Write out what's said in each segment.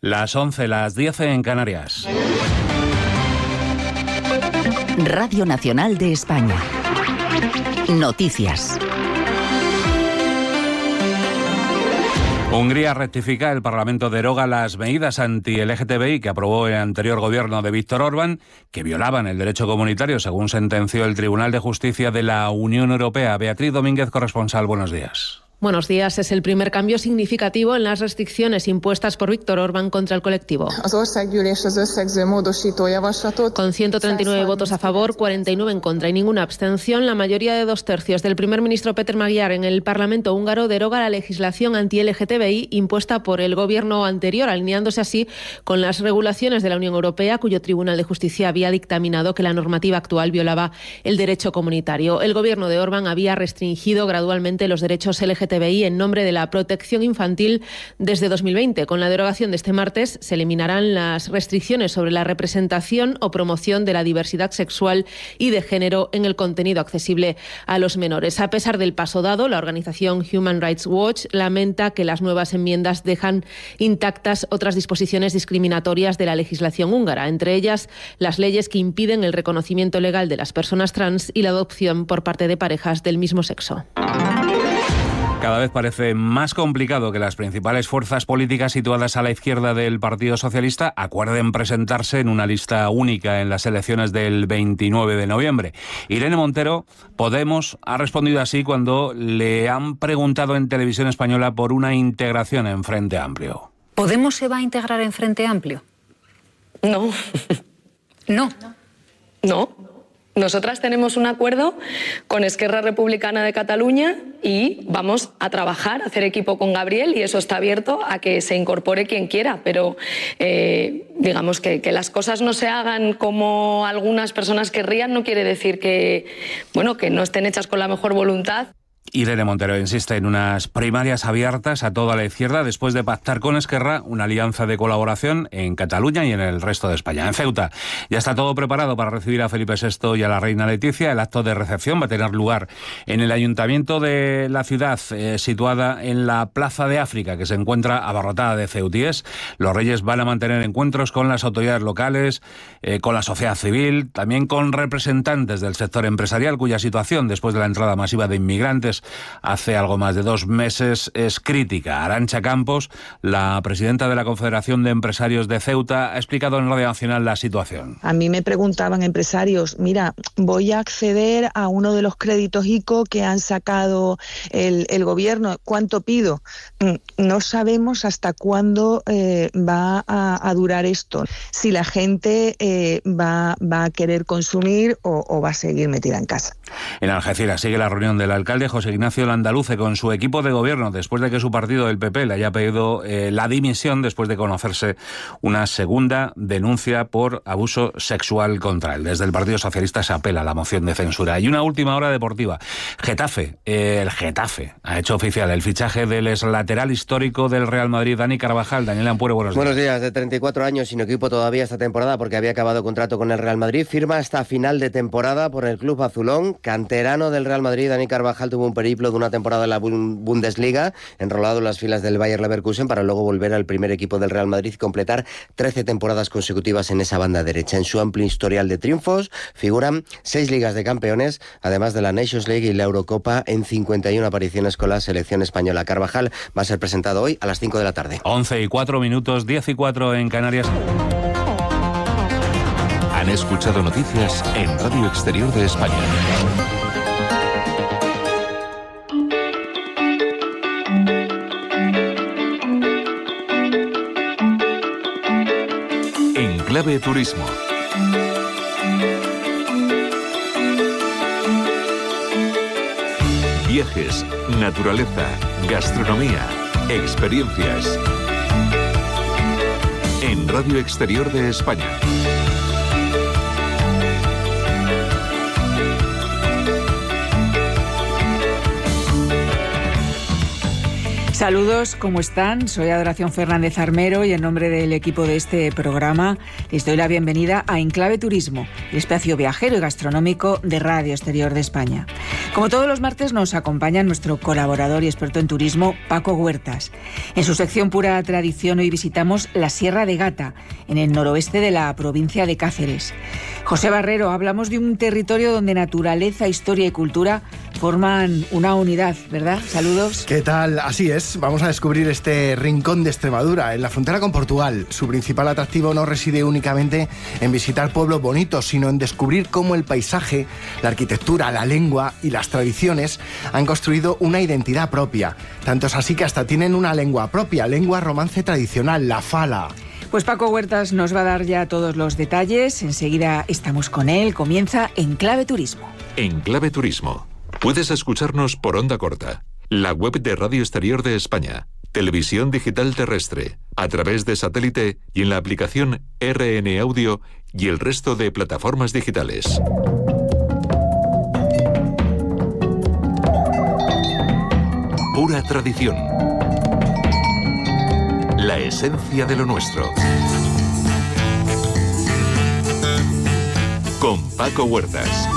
Las 11, las 10 en Canarias. Radio Nacional de España. Noticias. Hungría rectifica, el Parlamento deroga las medidas anti-LGTBI que aprobó el anterior gobierno de Viktor Orbán, que violaban el derecho comunitario, según sentenció el Tribunal de Justicia de la Unión Europea. Beatriz Domínguez, corresponsal, buenos días. Buenos días. Es el primer cambio significativo en las restricciones impuestas por Viktor Orbán contra el colectivo. Con 139 votos a favor, 49 en contra y ninguna abstención, la mayoría de 2/3 del primer ministro Péter Magyar en el Parlamento húngaro deroga la legislación anti-LGTBI impuesta por el gobierno anterior, alineándose así con las regulaciones de la Unión Europea, cuyo Tribunal de Justicia había dictaminado que la normativa actual violaba el derecho comunitario. El gobierno de Orbán había restringido gradualmente los derechos LGTBI en nombre de la protección infantil desde 2020. Con la derogación de este martes se eliminarán las restricciones sobre la representación o promoción de la diversidad sexual y de género en el contenido accesible a los menores. A pesar del paso dado, la organización Human Rights Watch lamenta que las nuevas enmiendas dejan intactas otras disposiciones discriminatorias de la legislación húngara, entre ellas las leyes que impiden el reconocimiento legal de las personas trans y la adopción por parte de parejas del mismo sexo. Cada vez parece más complicado que las principales fuerzas políticas situadas a la izquierda del Partido Socialista acuerden presentarse en una lista única en las elecciones del 29 de noviembre. Irene Montero, Podemos, ha respondido así cuando le han preguntado en Televisión Española por una integración en Frente Amplio. ¿Podemos se va a integrar en Frente Amplio? No. No. No. Nosotras tenemos un acuerdo con Esquerra Republicana de Cataluña y vamos a trabajar, a hacer equipo con Gabriel, y eso está abierto a que se incorpore quien quiera, pero digamos que las cosas no se hagan como algunas personas querrían no quiere decir que no estén hechas con la mejor voluntad. Irene Montero insiste en unas primarias abiertas a toda la izquierda después de pactar con Esquerra una alianza de colaboración en Cataluña y en el resto de España. En Ceuta ya está todo preparado para recibir a Felipe VI y a la reina Leticia. El acto de recepción va a tener lugar en el ayuntamiento de la ciudad, situada en la Plaza de África, que se encuentra abarrotada de ceutíes. Los reyes van a mantener encuentros con las autoridades locales, con la sociedad civil, también con representantes del sector empresarial, cuya situación después de la entrada masiva de inmigrantes hace algo más de 2 meses es crítica. Arantxa Campos, la presidenta de la Confederación de Empresarios de Ceuta, ha explicado en Radio Nacional la situación. A mí me preguntaban empresarios, mira, voy a acceder a uno de los créditos ICO que han sacado el gobierno, ¿cuánto pido? No sabemos hasta cuándo va a durar esto, si la gente va a querer consumir o va a seguir metida en casa. En Algeciras sigue la reunión del alcalde José Ignacio Landaluce con su equipo de gobierno después de que su partido, el PP, le haya pedido la dimisión después de conocerse una segunda denuncia por abuso sexual contra él. Desde el Partido Socialista se apela a la moción de censura. Y una última hora deportiva. Getafe, el Getafe ha hecho oficial el fichaje del exlateral histórico del Real Madrid, Dani Carvajal. Daniel Ampuero, buenos días. Buenos días. De 34 años, sin equipo todavía esta temporada porque había acabado contrato con el Real Madrid, firma hasta final de temporada por el club azulón. Canterano del Real Madrid, Dani Carvajal tuvo un periplo de una temporada en la Bundesliga, enrolado en las filas del Bayer Leverkusen para luego volver al primer equipo del Real Madrid y completar 13 temporadas consecutivas en esa banda derecha. En su amplio historial de triunfos figuran 6 ligas de campeones, además de la Nations League y la Eurocopa, en 51 apariciones con la selección española. Carvajal va a ser presentado hoy a las 5 de la tarde. 11:04, 10:04 en Canarias. Han escuchado noticias en Radio Exterior de España. En Clave Turismo. Viajes, naturaleza, gastronomía, experiencias. En Radio Exterior de España. Saludos, ¿cómo están? Soy Adoración Fernández Armero y en nombre del equipo de este programa les doy la bienvenida a Enclave Turismo, el espacio viajero y gastronómico de Radio Exterior de España. Como todos los martes nos acompaña nuestro colaborador y experto en turismo, Paco Huertas. En su sección Pura Tradición hoy visitamos la Sierra de Gata, en el noroeste de la provincia de Cáceres. José Barrero, hablamos de un territorio donde naturaleza, historia y cultura forman una unidad, ¿verdad? Saludos. ¿Qué tal? Así es, vamos a descubrir este rincón de Extremadura, en la frontera con Portugal. Su principal atractivo no reside únicamente en visitar pueblos bonitos, sino en descubrir cómo el paisaje, la arquitectura, la lengua y las tradiciones han construido una identidad propia. Tanto es así que hasta tienen una lengua propia, lengua romance tradicional, la fala. Pues Paco Huertas nos va a dar ya todos los detalles. Enseguida estamos con él. Comienza Enclave Turismo. Enclave Turismo. Puedes escucharnos por onda corta, la web de Radio Exterior de España, televisión digital terrestre, a través de satélite y en la aplicación RN Audio y el resto de plataformas digitales. Pura tradición. La esencia de lo nuestro. Con Paco Huertas.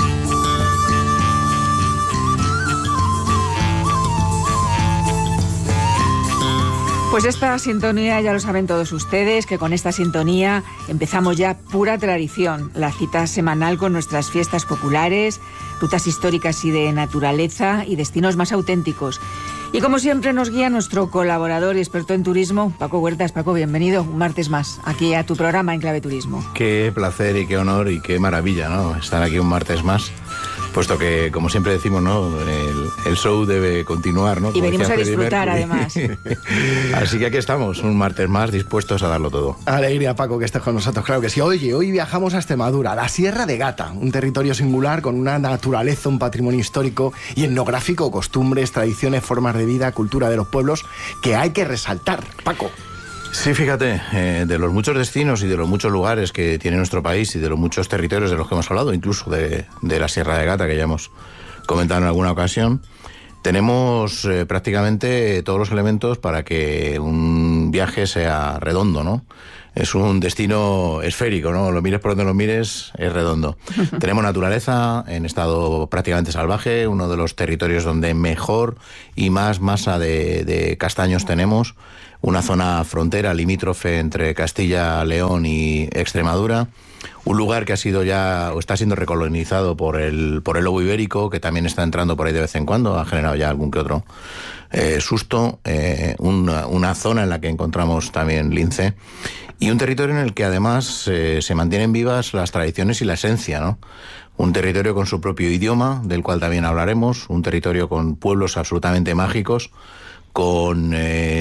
Pues esta sintonía ya lo saben todos ustedes, que con esta sintonía empezamos ya Pura Tradición, la cita semanal con nuestras fiestas populares, rutas históricas y de naturaleza y destinos más auténticos. Y como siempre nos guía nuestro colaborador y experto en turismo, Paco Huertas. Paco, bienvenido un martes más aquí a tu programa Enclave Turismo. Qué placer y qué honor y qué maravilla, ¿no? Estar aquí un martes más. Puesto que, como siempre decimos, ¿no? El show debe continuar, ¿no? Y venimos a disfrutar, además. Así que aquí estamos, un martes más, dispuestos a darlo todo. Alegría, Paco, que estés con nosotros, claro que sí. Oye, hoy viajamos a Extremadura, la Sierra de Gata, un territorio singular con una naturaleza, un patrimonio histórico y etnográfico, costumbres, tradiciones, formas de vida, cultura de los pueblos, que hay que resaltar. Paco. Sí, fíjate, de los muchos destinos y de los muchos lugares que tiene nuestro país y de los muchos territorios de los que hemos hablado, incluso de la Sierra de Gata, que ya hemos comentado en alguna ocasión, tenemos prácticamente todos los elementos para que un viaje sea redondo, ¿no? Es un destino esférico, ¿no? Lo mires por donde lo mires, es redondo. Tenemos naturaleza en estado prácticamente salvaje, uno de los territorios donde mejor y más masa de castaños tenemos. Una zona frontera limítrofe entre Castilla, León y Extremadura, un lugar que ha sido ya o está siendo recolonizado por el lobo ibérico, que también está entrando por ahí de vez en cuando, ha generado ya algún que otro susto, una zona en la que encontramos también lince y un territorio en el que además se mantienen vivas las tradiciones y la esencia, ¿no? Un territorio con su propio idioma, del cual también hablaremos, un territorio con pueblos absolutamente mágicos, con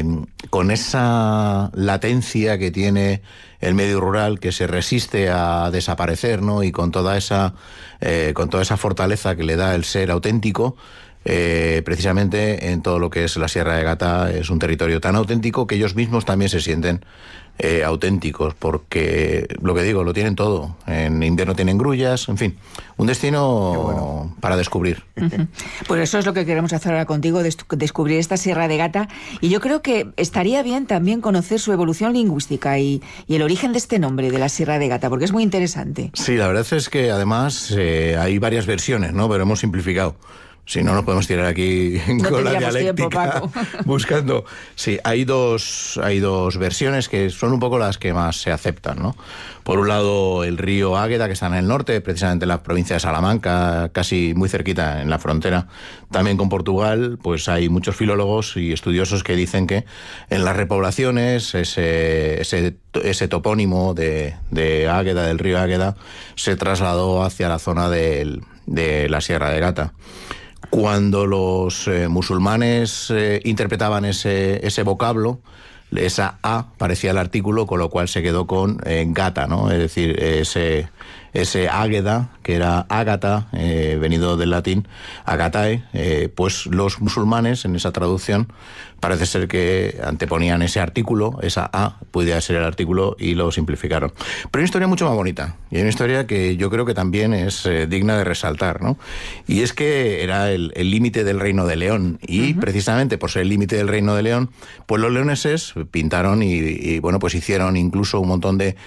esa latencia que tiene el medio rural, que se resiste a desaparecer, ¿no? Y con toda esa fortaleza que le da el ser auténtico, precisamente en todo lo que es la Sierra de Gata, es un territorio tan auténtico que ellos mismos también se sienten auténticos, porque lo que digo, lo tienen todo. En invierno tienen grullas, en fin, un destino para descubrir. Pues eso es lo que queremos hacer ahora contigo, descubrir esta Sierra de Gata, y yo creo que estaría bien también conocer su evolución lingüística y el origen de este nombre de la Sierra de Gata, porque es muy interesante. Sí, la verdad es que además hay varias versiones, ¿no? Pero hemos simplificado. Si no, nos podemos tirar aquí con la dialéctica buscando. Sí, hay dos versiones que son un poco las que más se aceptan, ¿no? Por un lado, el río Águeda, que está en el norte, precisamente en la provincia de Salamanca, casi muy cerquita en la frontera, también con Portugal. Pues hay muchos filólogos y estudiosos que dicen que en las repoblaciones ese topónimo de Águeda, del río Águeda, se trasladó hacia la zona de la Sierra de Gata. Cuando los musulmanes interpretaban ese vocablo, esa A parecía el artículo, con lo cual se quedó con gata, ¿no? Es decir, ese águeda, que era ágata, venido del latín agatae, pues los musulmanes en esa traducción parece ser que anteponían ese artículo, esa A podía ser el artículo, y lo simplificaron. Pero hay una historia mucho más bonita, y hay una historia que yo creo que también es digna de resaltar, ¿no? Y es que era el límite del Reino de León, y precisamente por ser el límite del Reino de León, pues los leoneses pintaron y bueno, pues hicieron incluso un montón de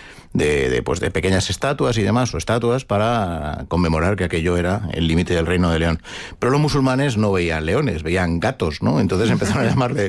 pequeñas estatuas y demás, o estatuas para conmemorar que aquello era el límite del Reino de León. Pero los musulmanes no veían leones, veían gatos, ¿no? Entonces empezaron a llamarle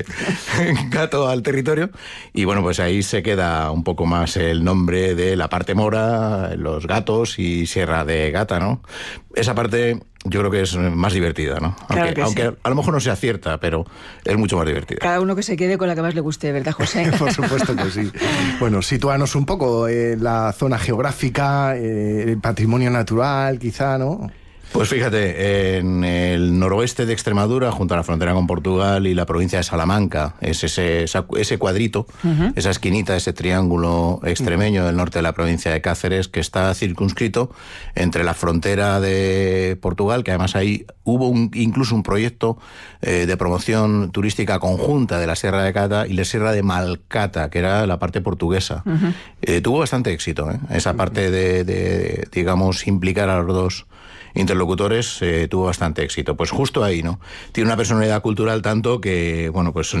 gato al territorio, y bueno, pues ahí se queda un poco más el nombre de la parte mora, los gatos y Sierra de Gata, ¿no? Esa parte yo creo que es más divertida, ¿no? Aunque a lo mejor no sea cierta, pero es mucho más divertida. Cada uno que se quede con la que más le guste, ¿verdad, José? Por supuesto que sí. Bueno, sitúanos un poco la zona geográfica, el patrimonio natural, quizá, ¿no? Pues fíjate, en el noroeste de Extremadura, junto a la frontera con Portugal y la provincia de Salamanca, es ese cuadrito, esa esquinita, ese triángulo extremeño del norte de la provincia de Cáceres, que está circunscrito entre la frontera de Portugal, que además ahí hubo incluso un proyecto de promoción turística conjunta de la Sierra de Gata y la Sierra de Malcata, que era la parte portuguesa. Tuvo bastante éxito, esa parte de, digamos, implicar a los dos interlocutores, tuvo bastante éxito. Pues justo ahí, ¿no? Tiene una personalidad cultural tanto que, bueno, pues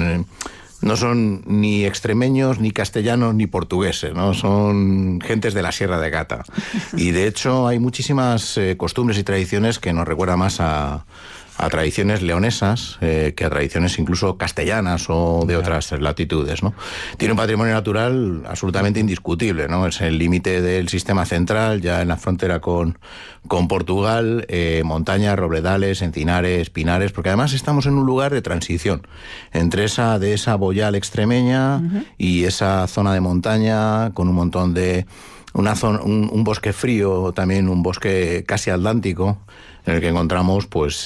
no son ni extremeños, ni castellanos, ni portugueses, ¿no? Son gentes de la Sierra de Gata. Y de hecho hay muchísimas costumbres y tradiciones que nos recuerdan más a tradiciones leonesas que a tradiciones incluso castellanas o de otras latitudes, ¿no? Tiene un patrimonio natural absolutamente indiscutible, ¿no? Es el límite del sistema central, ya en la frontera con Portugal, montañas, robledales, encinares, pinares, porque además estamos en un lugar de transición entre esa boyal extremeña y esa zona de montaña con un montón de un bosque frío, también un bosque casi atlántico, en el que encontramos pues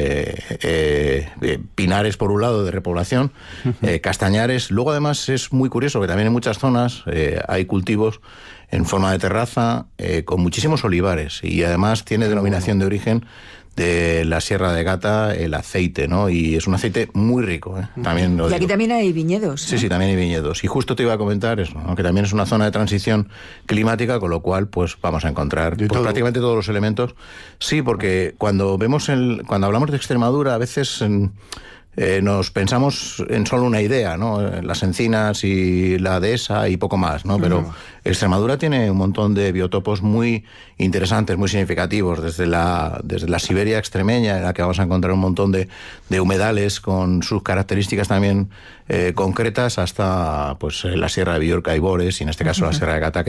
pinares por un lado de repoblación, castañares. Luego además es muy curioso que también en muchas zonas hay cultivos en forma de terraza con muchísimos olivares, y además tiene denominación de origen de la Sierra de Gata el aceite, ¿no? Y es un aceite muy rico, también lo digo. Y aquí también hay viñedos, ¿no? Sí, también hay viñedos. Y justo te iba a comentar eso, ¿no? Que también es una zona de transición climática, con lo cual pues vamos a encontrar pues, prácticamente todos los elementos. Sí, porque cuando hablamos de Extremadura, a veces nos pensamos en solo una idea, ¿no? Las encinas y la dehesa y poco más, ¿no? Pero Extremadura tiene un montón de biotopos muy interesantes, muy significativos, desde la Siberia extremeña, en la que vamos a encontrar un montón de humedales con sus características también concretas, hasta pues la Sierra de Villorca y Bores, y en este caso la Sierra de Gata, que